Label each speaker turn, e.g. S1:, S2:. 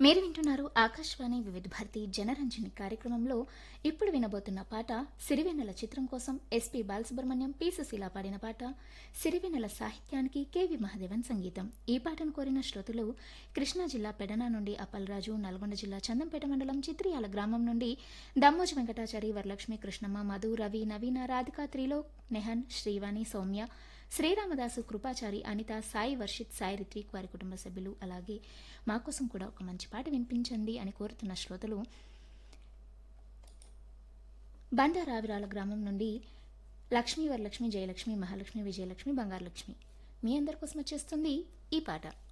S1: మీరు వింటున్నారు ఆకాశవాణి వివిధ భారతి జనరంజని కార్యక్రమంలో ఇప్పుడు వినబోతున్న పాట సిరివెన్నెల చిత్రం కోసం ఎస్పి బాలసుబ్రహ్మణ్యం పి సుశీల పాడిన పాట. సిరివెన్నెల సాహిత్యానికి కెవి మహాదేవన్ సంగీతం. ఈ పాటను కోరిన శ్రోతలు కృష్ణా జిల్లా పెడన నుండి అప్పలరాజు, నల్గొండ జిల్లా చందంపేట మండలం చిత్రియాల గ్రామం నుండి దమ్మోజు వెంకటాచారి, వరలక్ష్మి, కృష్ణమ్మ, మధు, రవి, నవీన, రాధిక, త్రిలోక్, నెహన్, శ్రీవాణి, సౌమ్య, శ్రీరామదాసు, కృపాచారి, అనిత, సాయి వర్షిత్, సాయి రిత్విక్, వారి కుటుంబ సభ్యులు, అలాగే మా కోసం కూడా ఒక మంచి పాట వినిపించండి అని కోరుతున్న శ్రోతలు బండారావిరాల గ్రామం నుండి లక్ష్మీ, వరలక్ష్మి, జయలక్ష్మి, మహాలక్ష్మి, విజయలక్ష్మి, బంగారలక్ష్మి. మీ అందరి కోసం వచ్చేస్తుంది ఈ పాట.